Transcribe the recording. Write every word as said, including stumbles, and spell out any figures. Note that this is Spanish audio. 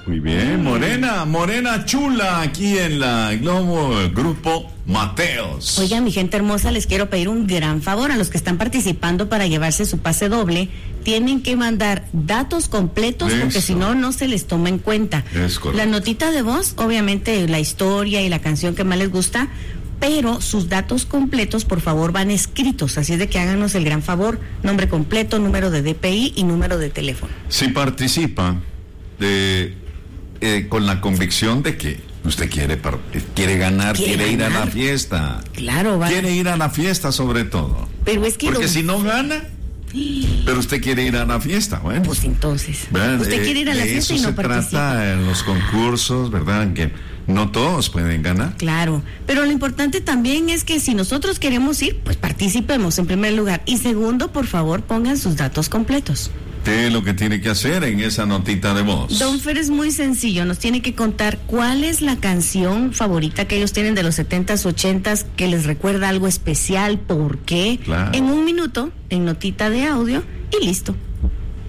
Muy bien, Morena, Morena chula, aquí en la Globo, el grupo Mateos. Oigan, mi gente hermosa, les quiero pedir un gran favor a los que están participando para llevarse su pase doble. Tienen que mandar datos completos Eso. porque si no, no se les toma en cuenta. Es correcto. La notita de voz, obviamente la historia y la canción que más les gusta, pero sus datos completos, por favor, van escritos. Así es de que háganos el gran favor: nombre completo, número de D P I y número de teléfono. Si participa de, eh, con la convicción de que usted quiere, par- quiere ganar, Quiere quiere ir a ganar. la fiesta. Claro, va. Quiere ir a la fiesta sobre todo. Pero es que Porque don- si no gana, pero usted quiere ir a la fiesta, bueno. Pues entonces, ¿verdad? usted Eh, quiere ir a la de fiesta y eso no se participa. trata en los concursos, ¿verdad? Que no todos pueden ganar. Claro, pero lo importante también es que si nosotros queremos ir, pues participemos en primer lugar. Y segundo, por favor, pongan sus datos completos. ¿Qué es lo que tiene que hacer en esa notita de voz? Don Fer es muy sencillo, nos tiene que contar cuál es la canción favorita que ellos tienen de los setentas, ochentas, que les recuerda algo especial, por qué, Claro. en un minuto, en notita de audio, y listo.